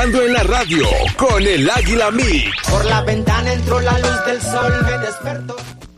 Ando en la radio con el Águila Mix. Por la ventana entró la luz del sol, me despertó.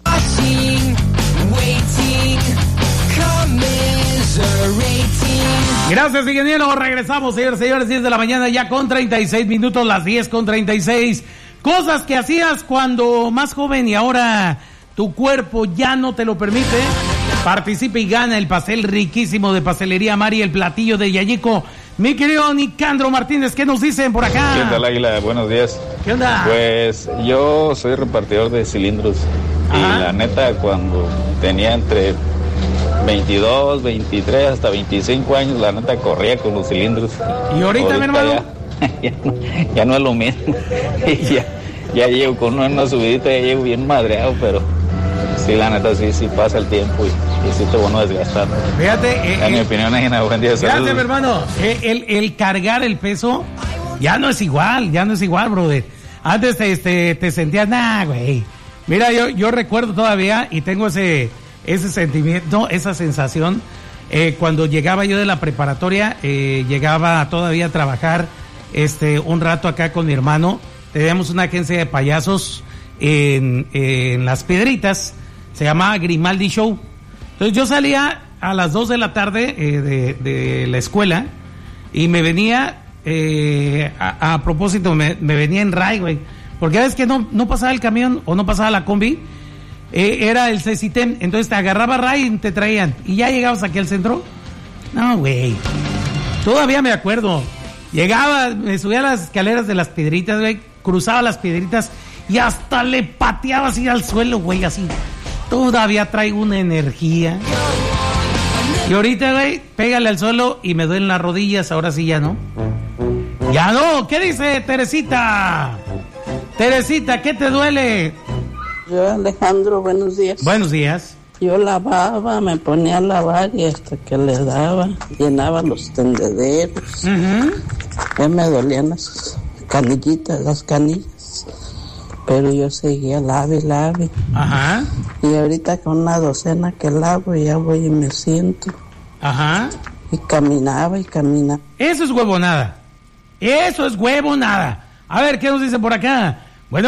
Gracias, ingeniero. Regresamos, señores, 10 de la mañana, ya con 36 minutos, las 10 con 36. Cosas que hacías cuando más joven y ahora tu cuerpo ya no te lo permite. Participa y gana el pastel riquísimo de Pastelería Mari, el platillo de Yayico. Mi querido Nicandro Martínez, ¿qué nos dicen por acá? ¿Qué tal, Águila? Buenos días. ¿Qué onda? Pues yo soy repartidor de cilindros. Ajá. Y la neta, cuando tenía entre 22, 23 hasta 25 años, la neta corría con los cilindros. ¿Y ahorita mi hermano? Ya no es lo mismo. ya llevo con una subidita, ya llevo bien madreado, pero sí, la neta, sí pasa el tiempo y sí te bueno desgastar. Fíjate. En mi opinión, es una buen día. Gracias, mi hermano. El cargar el peso ya no es igual, brother. Antes te sentías, güey. Mira, yo recuerdo todavía y tengo ese sentimiento, esa sensación. Cuando llegaba yo de la preparatoria, llegaba todavía a trabajar un rato acá con mi hermano. Teníamos una agencia de payasos en Las Piedritas. Se llamaba Grimaldi Show. Entonces yo salía a las 2 de la tarde de la escuela y me venía, a propósito, me venía en Ray, güey. Porque a veces que no pasaba el camión o no pasaba la combi, era el Cecitem. Entonces te agarraba Ray y te traían. Y ya llegabas aquí al centro. No, güey. Todavía me acuerdo. Llegaba, me subía a las escaleras de Las Piedritas, güey. Cruzaba las Piedritas y hasta le pateaba así al suelo, güey, así. Todavía traigo una energía. Y ahorita, güey, pégale al suelo y me duelen las rodillas. Ahora sí ya no. ¡Ya no! ¿Qué dice Teresita? Teresita, ¿qué te duele? Yo, Alejandro, buenos días. Buenos días. Yo lavaba, me ponía a lavar y hasta que le daba, llenaba los tendederos. Ya me dolían las canillitas, las canillas. Pero yo seguía lave. Ajá. Y ahorita con una docena que lavo ya voy y me siento. Ajá. Y caminaba. Eso es huevonada. A ver, ¿qué nos dice por acá? Bueno.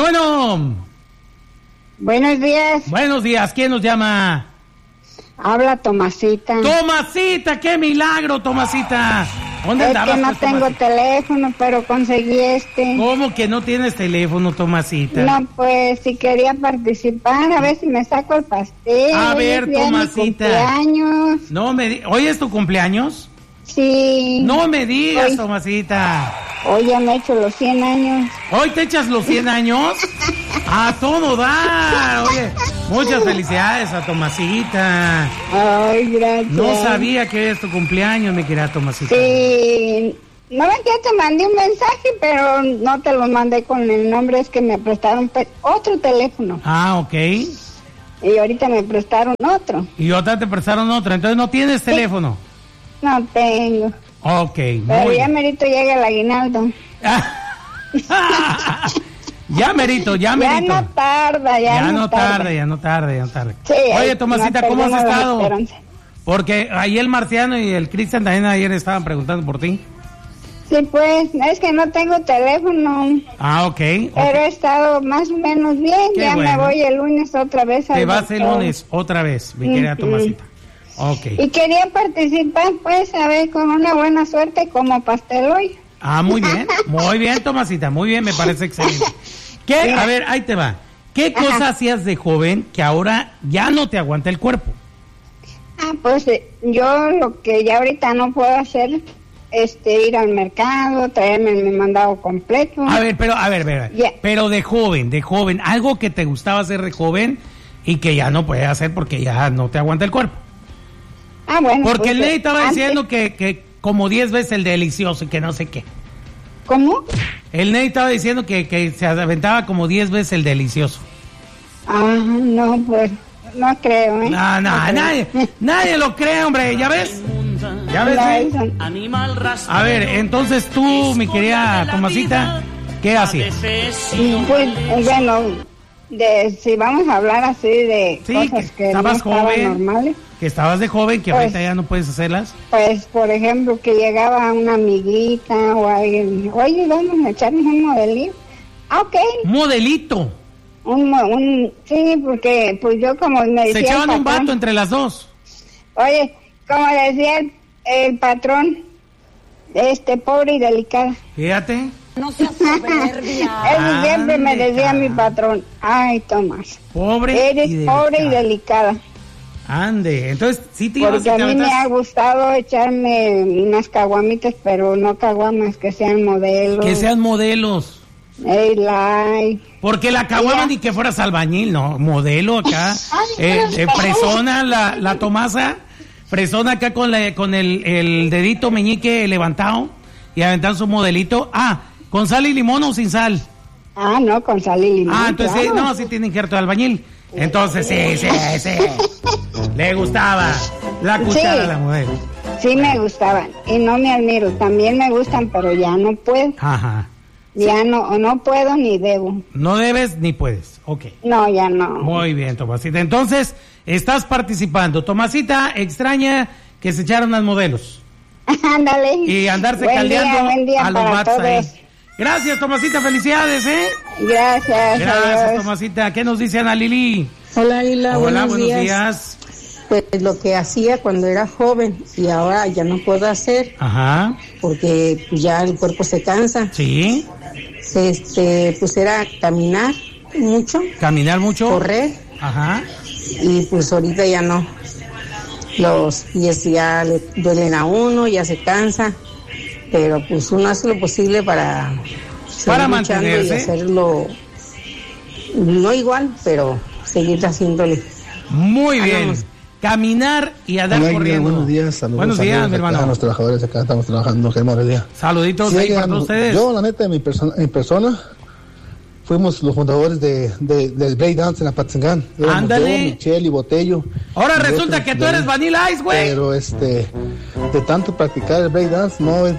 Buenos días. Buenos días. ¿Quién nos llama? Habla Tomasita. Tomasita, qué milagro, Tomasita. ¿Dónde andabas? Es que no tengo teléfono, pero conseguí ¿Cómo que no tienes teléfono, Tomasita? No, pues si quería participar, a ver si me saco el pastel. A ver, Tomasita. Cumpleaños. ¿Hoy es tu cumpleaños? Sí. No me digas, Tomasita. Hoy ya me he hecho los 100 años. ¿Hoy te echas los 100 años? ¡A todo dar! Oye, muchas felicidades a Tomasita. Ay, gracias. No sabía que es tu cumpleaños, mi querida Tomasita. Sí. No ves que te mandé un mensaje, pero no te lo mandé con el nombre, es que me prestaron otro teléfono. Ah, ok. Y ahorita me prestaron otro. Y otra te prestaron otro, entonces no tienes teléfono. No tengo. Ok, pero ya merito llega el aguinaldo. Ya merito. Ya no tarda, ya no tarda. Sí, oye, Tomasita, ¿cómo has estado? Porque ahí el Marciano y el Cristian también ayer estaban preguntando por ti. Sí, pues, es que no tengo teléfono. Ah, ok. Pero he estado más o menos bien. Qué ya bueno. Me voy el lunes otra vez. Te vas el lunes otra vez, mi querida Tomasita. Okay. Y quería participar, pues, a ver, con una buena suerte como pastel hoy. Ah, muy bien, Tomasita, muy bien, me parece excelente. ¿Qué? A ver, ahí te va. ¿Qué cosa hacías de joven que ahora ya no te aguanta el cuerpo? Ah, pues, yo lo que ya ahorita no puedo hacer, ir al mercado, traerme mi mandado completo. A ver, pero de joven, algo que te gustaba hacer de joven y que ya no puedes hacer porque ya no te aguanta el cuerpo. Ah, bueno. Porque pues, el Ney estaba diciendo que como 10 veces el delicioso y que no sé qué. ¿Cómo? El Ney estaba diciendo que se aventaba como 10 veces el delicioso. Ah, no, pues, no creo, ¿eh? No, nadie lo cree, hombre, ¿ya ves? A ver, entonces tú, mi querida Tomasita, ¿qué hacías? Pues, bueno, si vamos a hablar así de cosas que no estaban normales. que estabas de joven, que Pues, ahorita ya no puedes hacerlas. Pues, por ejemplo, que llegaba una amiguita o alguien, oye, vamos a echarnos un modelito. Ah, ok. Modelito. Sí, porque pues yo como me decía Se echaban el un patrón, vato entre las dos. Oye, como decía el patrón, pobre y delicada. Fíjate. No seas soberbia. Eso siempre me Ande, decía mi cara. patrón. Ay, Tomás, Pobre eres y pobre y delicada. delicada. Ande, entonces sí te ibas Porque y a te mí me ha aventas- gustado echarme unas caguamitas, pero no caguamas que sean modelos. que sean modelos. Light. Porque la caguama Ya. ni que fueras albañil, no, modelo acá. Ay, Fresona, la Tomasa, fresona acá con el dedito meñique levantado y aventar su modelito. Ah, ¿con sal y limón o sin sal? Ah, no, con sal y limón. Ah, entonces sí, claro. no, sí tiene injerto de albañil. Entonces sí. Le gustaba la cuchara Sí. a la mujer. Sí me gustaban y no me admiro. También me gustan, pero ya no puedo. Ajá. Ya no puedo ni debo. No debes ni puedes. Ok. No, ya no. Muy bien, Tomasita. Entonces, estás participando. Tomasita extraña que se echaron las modelos Ándale. y andarse Buen caldeando buen día a los para vatos todos. ahí. Gracias, Tomasita. Felicidades, ¿eh? Gracias. Gracias, adiós. Tomasita. ¿Qué nos dice Ana Lili? Hola, Isla, Hola, buenos días. Pues lo que hacía cuando era joven y ahora ya no puedo hacer Ajá. porque pues, ya el cuerpo se cansa. Sí. Pues era caminar mucho, Caminar mucho. correr Ajá. y pues ahorita ya no. Los pies ya le duelen a uno, ya se cansa, pero pues uno hace lo posible para seguir Para luchando mantenerse. y hacerlo no igual, pero seguir haciéndole. Muy bien. Hagamos. Caminar y andar Hola, corriendo. buenos días, saludos. Buenos días, saludos mi acá hermano. a los trabajadores acá estamos trabajando, que Morelia. Saluditos Sí, ahí para oigan, todos ustedes. yo, la neta, en persona, fuimos los fundadores del Break Dance en Apatzingán. Éramos Ándale. yo, Michelle y Botello. Ahora Y resulta otros que tú de ahí. eres Vanilla Ice, güey. Pero de tanto practicar el break dance,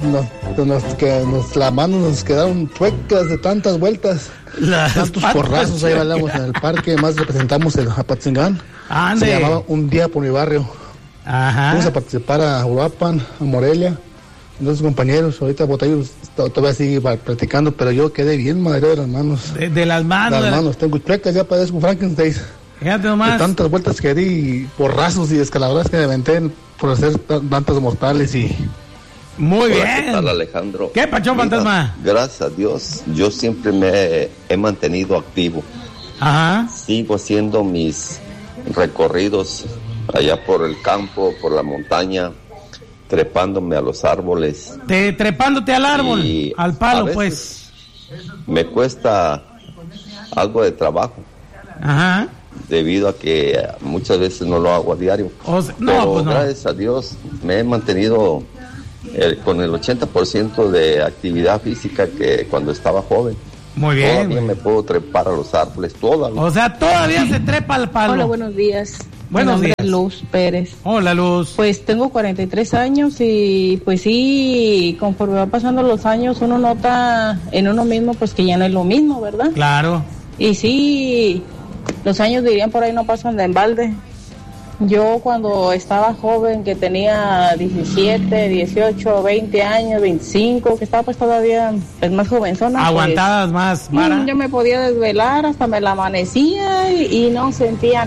las manos nos quedaron chuecas de tantas vueltas, Las tantos patas porrazos. Ahí chuecas. bailamos en el parque, más representamos el Apatzingán. Ande. Se llamaba Un Día por mi Barrio. Ajá. Fuimos a participar a Uruapan, a Morelia. Entonces, compañeros, ahorita Botello todavía sigue practicando, pero yo quedé bien madero de las manos. De las manos. Las manos, tengo chuecas, ya padezco Frankenstein. Fíjate De nomás. tantas vueltas que di, y porrazos y descalabradas que me aventé por hacer tantas mortales y... Muy Hola, ¿qué tal, bien. Alejandro? ¿Qué, Panchón Mira, Fantasma? Gracias a Dios, yo siempre me he mantenido activo. Ajá. Sigo haciendo mis recorridos allá por el campo, por la montaña, trepándome a los árboles. Trepándote al árbol, Y al a palo, veces pues. Me cuesta algo de trabajo, Ajá. debido a que muchas veces no lo hago a diario. No, Pero pues no. gracias a Dios me he mantenido con el 80% de actividad física que cuando estaba joven. Muy bien. Todavía me puedo trepar a los árboles, todavía. O sea, todavía se trepa al palo. Hola, buenos días. Buenos Mi nombre días. es Luz Pérez. Hola, Luz. Pues tengo 43 años y pues sí, conforme va pasando los años uno nota en uno mismo pues que ya no es lo mismo, ¿verdad? Claro. Y sí, los años dirían por ahí no pasan de en balde. Yo cuando estaba joven, que tenía 17, 18, 20 años, 25, que estaba pues todavía pues, más jovenzona. pues, Aguantadas más, Mara. yo me podía desvelar hasta me la amanecía y no sentía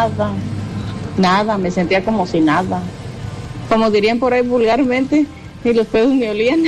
nada, me sentía como si nada. Como dirían por ahí vulgarmente, ni los pedos me olían.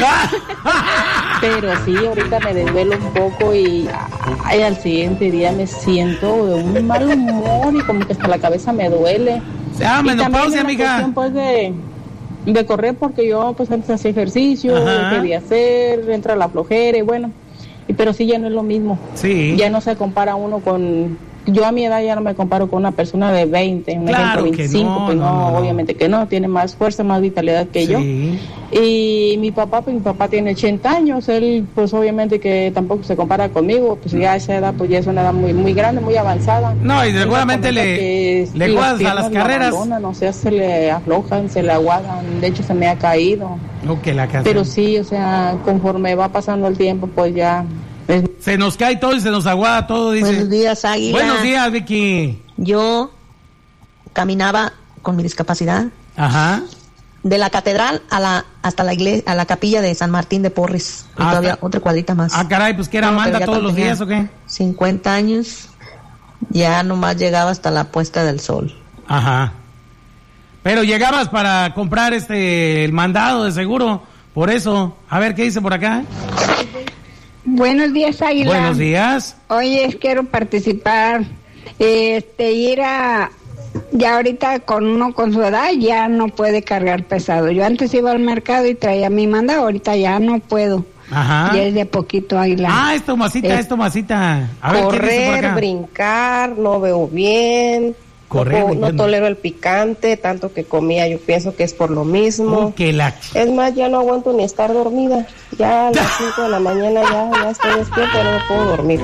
Pero sí, ahorita me desvelo un poco y al siguiente día me siento de un mal humor y como que hasta la cabeza me duele. Ah, Y también menopausia, es una amiga. cuestión, pues, de correr porque yo pues antes hacía ejercicio, Ajá. quería hacer, entra la flojera y bueno, pero sí ya no es lo mismo. Sí. Ya no se compara uno con... Yo a mi edad ya no me comparo con una persona de 20, un Claro ejemplo, que 25, no, pues no. obviamente que no, tiene más fuerza, más vitalidad que yo. Sí. Y mi papá tiene 80 años, él pues obviamente que tampoco se compara conmigo, pues ya esa edad pues ya es una edad muy muy grande, muy avanzada. No, y Él me seguramente comenta que le las juegas a piernas las lo carreras. abandonan, o sea, se le aflojan, se le aguadan, de hecho se me ha caído. No, que la casa. Pero sí, o sea, conforme va pasando el tiempo pues ya... Se nos cae todo y se nos aguada todo, dice. Buenos días, Águila. Buenos días, Vicky. Yo caminaba con mi discapacidad. Ajá. De la catedral hasta la iglesia, a la capilla de San Martín de Porres. Y todavía otra cuadrita más. Ah, caray, pues que era manda todos los días, ¿o qué? 50 años, ya nomás llegaba hasta la puesta del sol. Ajá. Pero llegabas para comprar el mandado de seguro, por eso. A ver, ¿qué dice por acá? Buenos días, Águila. Buenos días. Oye, quiero participar, ir a... Ya ahorita con su edad ya no puede cargar pesado. Yo antes iba al mercado y traía mi mandado, ahorita ya no puedo. Ajá. Ya es de poquito, Águila. Ah, es Tomasita. A ver, correr, ¿qué dice por acá? brincar, no veo bien. No tolero el picante, tanto que comía, yo pienso que es por lo mismo. Es más, ya no aguanto ni estar dormida. Ya a las 5 de la mañana ya estoy despierta, no me puedo dormir.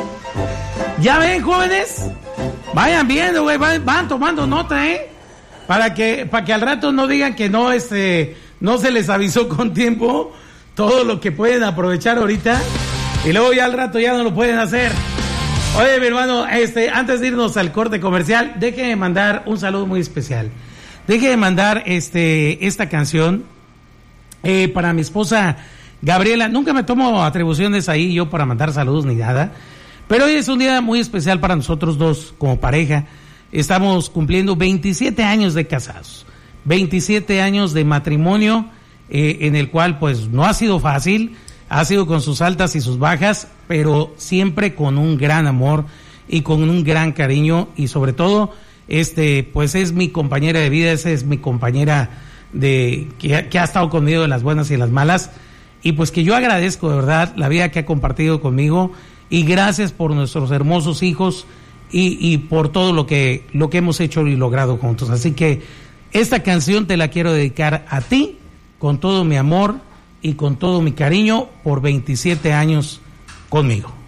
¿Ya ven, jóvenes? Vayan viendo, güey, van tomando nota, para que al rato no digan que no se les avisó con tiempo todo lo que pueden aprovechar ahorita y luego ya al rato ya no lo pueden hacer. Oye, mi hermano, antes de irnos al corte comercial, déjeme mandar un saludo muy especial. Déjeme mandar esta canción para mi esposa Gabriela. Nunca me tomo atribuciones ahí yo para mandar saludos ni nada, pero hoy es un día muy especial para nosotros dos como pareja. Estamos cumpliendo 27 años de casados, 27 años de matrimonio, en el cual pues no ha sido fácil. Ha sido con sus altas y sus bajas, pero siempre con un gran amor y con un gran cariño, y sobre todo, pues es mi compañera de vida, esa es mi compañera que ha estado conmigo en las buenas y en las malas, y pues que yo agradezco de verdad la vida que ha compartido conmigo, y gracias por nuestros hermosos hijos y por todo lo que hemos hecho y logrado juntos. Así que esta canción te la quiero dedicar a ti, con todo mi amor y con todo mi cariño, por 27 años conmigo.